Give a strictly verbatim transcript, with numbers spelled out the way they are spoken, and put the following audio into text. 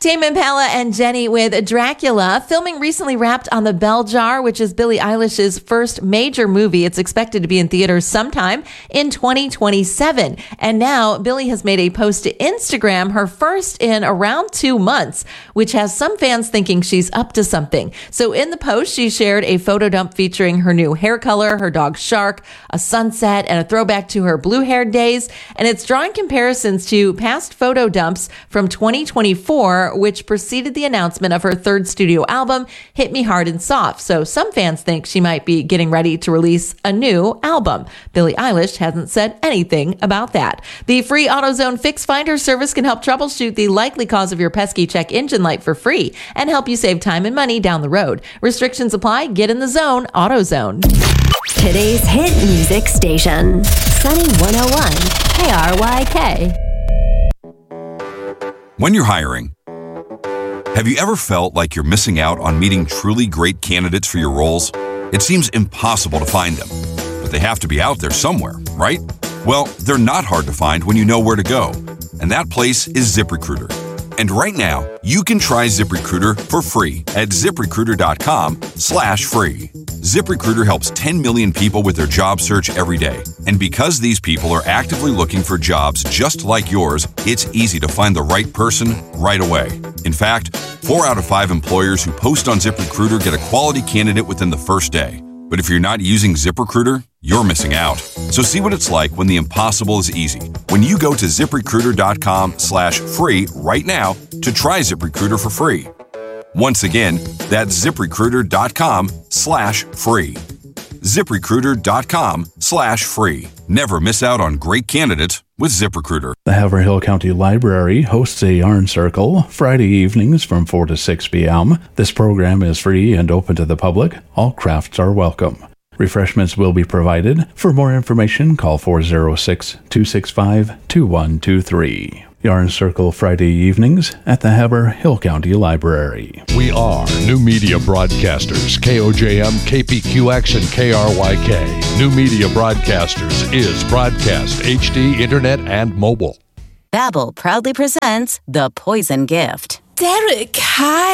Tame Impala and Jenny with Dracula. Filming recently wrapped on The Bell Jar, which is Billie Eilish's first major movie. It's expected to be in theaters sometime in twenty twenty-seven. And now Billie has made a post to Instagram, her first in around two months, which has some fans thinking she's up to something. So in the post, she shared a photo dump featuring her new hair color, her dog Shark, a sunset, and a throwback to her blue-haired days. And it's drawing comparisons to past photo dumps from twenty twenty-four, which preceded the announcement of her third studio album, Hit Me Hard and Soft. So some fans think she might be getting ready to release a new album. Billie Eilish hasn't said anything about that. The free AutoZone Fix Finder service can help troubleshoot the likely cause of your pesky check engine light for free and help you save time and money down the road. Restrictions apply. Get in the zone. AutoZone. Today's hit music station, Sunny one oh one K R Y K. When you're hiring, have you ever felt like you're missing out on meeting truly great candidates for your roles? It seems impossible to find them, but they have to be out there somewhere, right? Well, they're not hard to find when you know where to go, and that place is ZipRecruiter. And right now, you can try ZipRecruiter for free at ZipRecruiter.com slash free. ZipRecruiter helps ten million people with their job search every day. And because these people are actively looking for jobs just like yours, it's easy to find the right person right away. In fact, four out of five employers who post on ZipRecruiter get a quality candidate within the first day. But if you're not using ZipRecruiter, you're missing out. So see what it's like when the impossible is easy. When you go to ZipRecruiter.com slash free right now to try ZipRecruiter for free. Once again, that's ZipRecruiter.com slash free. ZipRecruiter.com slash free. Never miss out on great candidates with ZipRecruiter. The Haverhill County Library hosts a Yarn Circle Friday evenings from four to six p.m. This program is free and open to the public. All crafts are welcome. Refreshments will be provided. For more information, call four oh six, two six five, two one two three. Yarn Circle Friday evenings at the Haverhill County Library. We are New Media Broadcasters, K O J M, K P Q X, and K R Y K. New Media Broadcasters is broadcast, H D, internet, and mobile. Babbel proudly presents The Poison Gift. Derek, hi.